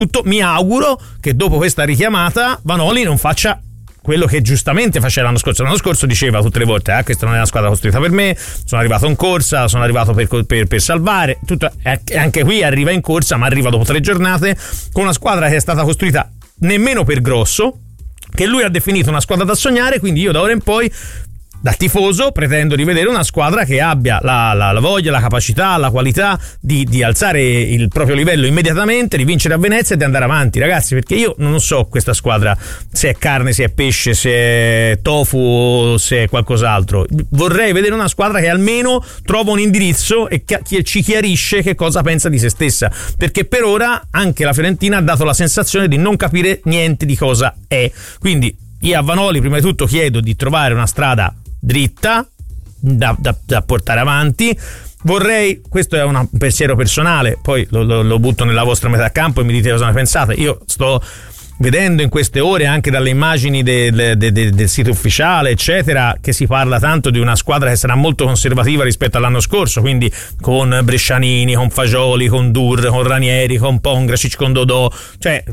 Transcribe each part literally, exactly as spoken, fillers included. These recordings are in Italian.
tutto mi auguro che dopo questa richiamata Vanoli non faccia quello che giustamente faceva l'anno scorso. L'anno scorso diceva tutte le volte: ah, questa non è una squadra costruita per me, sono arrivato in corsa, sono arrivato per, per, per salvare tutto. Anche qui arriva in corsa, ma arriva dopo tre giornate con una squadra che è stata costruita nemmeno per grosso, che lui ha definito una squadra da sognare. Quindi io da ora in poi, da tifoso, pretendo di vedere una squadra che abbia la, la, la voglia, la capacità, la qualità di, di alzare il proprio livello immediatamente, di vincere a Venezia e di andare avanti, ragazzi, perché io non so questa squadra se è carne, se è pesce, se è tofu o se è qualcos'altro. Vorrei vedere una squadra che almeno trova un indirizzo e che ci chiarisce che cosa pensa di se stessa, perché per ora anche la Fiorentina ha dato la sensazione di non capire niente di cosa è. Quindi io a Vanoli prima di tutto chiedo di trovare una strada dritta da, da, da portare avanti. Vorrei, questo è un pensiero personale, poi lo, lo, lo butto nella vostra metà campo e mi dite cosa ne pensate. Io sto vedendo in queste ore, anche dalle immagini del, del, del, del sito ufficiale eccetera, che si parla tanto di una squadra che sarà molto conservativa rispetto all'anno scorso, quindi con Brescianini, con Fagioli, con Dur, con Ranieri, con Pongracic, con Dodò. Cioè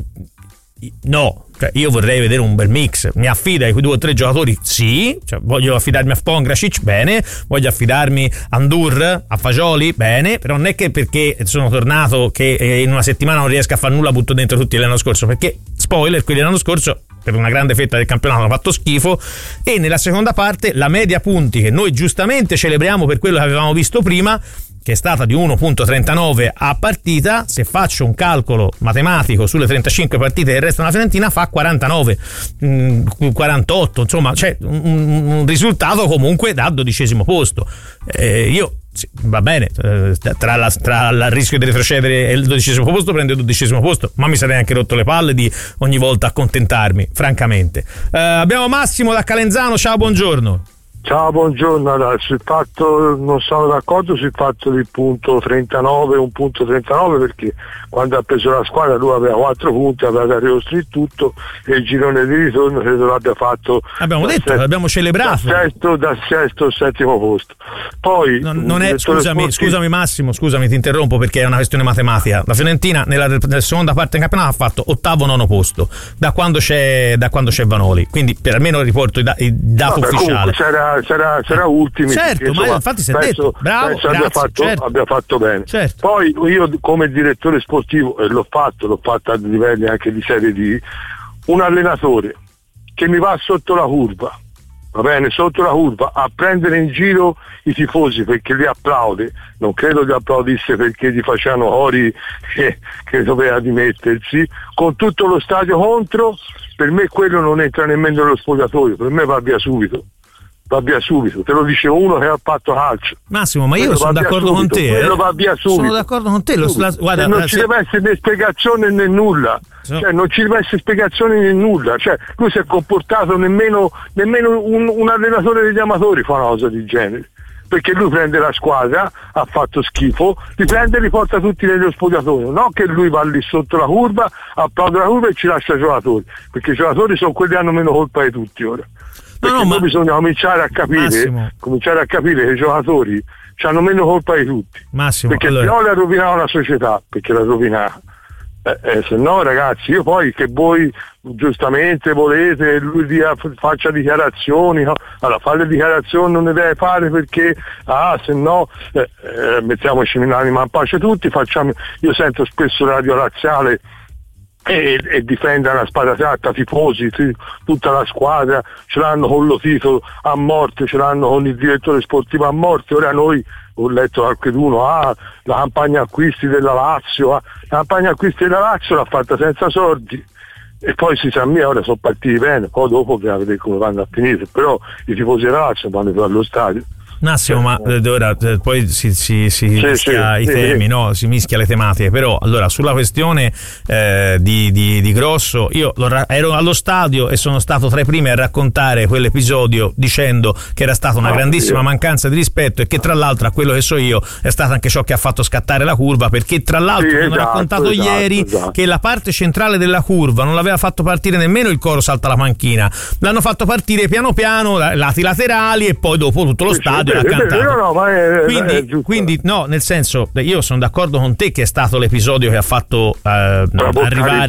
no, cioè io vorrei vedere un bel mix. Mi affida ai due o tre giocatori, sì, cioè voglio affidarmi a Pongracic, bene, voglio affidarmi a Ndur, a Fagioli, bene, però non è che perché sono tornato che in una settimana non riesco a fare nulla butto dentro tutti l'anno scorso, perché spoiler, quelli dell'anno scorso per una grande fetta del campionato hanno fatto schifo. E nella seconda parte la media punti, che noi giustamente celebriamo per quello che avevamo visto prima, che è stata di uno virgola trentanove a partita, se faccio un calcolo matematico sulle trentacinque partite che restano alla Fiorentina fa quarantanove, quarantotto, insomma, cioè un, un risultato comunque da dodicesimo posto. Eh, io sì, va bene, tra, la, tra il rischio di retrocedere e il dodicesimo posto prendo il dodicesimo posto, ma mi sarei anche rotto le palle di ogni volta accontentarmi, francamente. Eh, abbiamo Massimo da Calenzano, ciao, buongiorno. Ciao, buongiorno. Allora, sul fatto, non sono d'accordo sul fatto del punto trentanove, un punto trentanove, perché quando ha preso la squadra lui aveva quattro punti, aveva dato il tutto, e il girone di ritorno credo l'abbia fatto. Abbiamo detto, sesto, l'abbiamo celebrato. Da sesto, da sesto al settimo posto. Poi non, non è, scusami, sportivo... scusami Massimo, scusami, ti interrompo perché è una questione matematica. La Fiorentina nella, nella seconda parte del campionato ha fatto ottavo, nono posto da quando c'è, da quando c'è Vanoli, quindi per almeno riporto il, il dato Vabbè, ufficiale. C'era Sarà, sarà ultimi, certo, perché, ma insomma, infatti si è penso, detto bravo, penso grazie, abbia, fatto, certo. abbia fatto bene, certo. Poi io come direttore sportivo, e l'ho fatto l'ho fatto a livelli anche di Serie D, un allenatore che mi va sotto la curva, va bene, sotto la curva, a prendere in giro i tifosi perché li applaude, non credo li applaudisse perché gli facevano cori che, che doveva dimettersi, con tutto lo stadio contro. Per me quello non entra nemmeno nello spogliatoio, per me va via subito. Va via subito, te lo dice uno che ha fatto calcio. Massimo, ma io sono d'accordo con te. Quello eh? va via subito. Sono d'accordo con te. Lo, la, guarda, non la, ci se... deve essere né spiegazione né nulla. So. Cioè, non ci deve essere spiegazione né nulla. Cioè, lui si è comportato nemmeno, nemmeno un, un allenatore degli amatori fa una cosa del genere. Perché lui prende la squadra, ha fatto schifo, li prende e li porta tutti nello spogliatoio, non che lui va lì sotto la curva, applaude la curva e ci lascia i giocatori, perché i giocatori sono quelli che hanno meno colpa di tutti ora. Perché no, no, ma... bisogna cominciare a capire, Massimo. cominciare a capire che i giocatori hanno meno colpa di tutti. Massimo, perché allora... Pioli ha rovinato la società, perché l'ha rovinata. Eh, eh, se no ragazzi, io poi che voi giustamente volete lui dia, faccia dichiarazioni, no? Allora fare le dichiarazioni non ne deve fare perché ah se no eh, eh, mettiamoci in anima in pace tutti, facciamo, io sento spesso Radio Laziale e, e difende una spada tratta, tifosi, tutta la squadra ce l'hanno con Lotito a morte, ce l'hanno con il direttore sportivo a morte. Ora noi, ho letto qualcuno, ah, la campagna acquisti della Lazio, ah, la campagna acquisti della Lazio l'ha fatta senza soldi, e poi si sa mia, ora sono partiti bene, poi dopo bisogna vedere come vanno a finire, però i tifosi della Lazio vanno più allo stadio. Massimo, ma ora poi si, si, si sì, mischia sì, i sì, temi, sì. no? Si mischia le tematiche, però allora sulla questione eh, di, di, di Grosso, io ero allo stadio e sono stato tra i primi a raccontare quell'episodio dicendo che era stata una ah, grandissima sì. mancanza di rispetto, e che tra l'altro, a quello che so io, è stato anche ciò che ha fatto scattare la curva, perché tra l'altro sì, mi hanno esatto, raccontato esatto, ieri esatto. che la parte centrale della curva non l'aveva fatto partire nemmeno il coro salta la panchina, l'hanno fatto partire piano piano lati laterali e poi dopo tutto lo sì, stadio l'episodio è l'ha vero, cantato. no, ma è, quindi, è giusto. quindi no, nel senso, io sono d'accordo con te che è stato l'episodio che ha fatto eh, arrivare